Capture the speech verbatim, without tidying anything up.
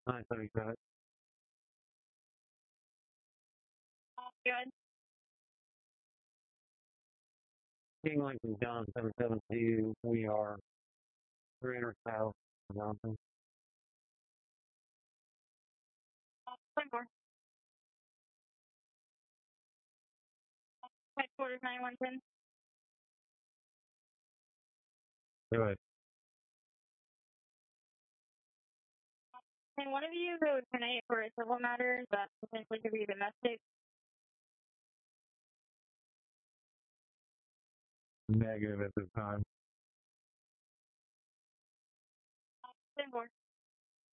nine thirty-five. Good. King Lincoln John seven seven two. We are three hundred south Johnson. One more. Headquarters nine one ten. Go ahead. Can one of you go tonight for a civil matter that potentially could be domestic? Negative at this time.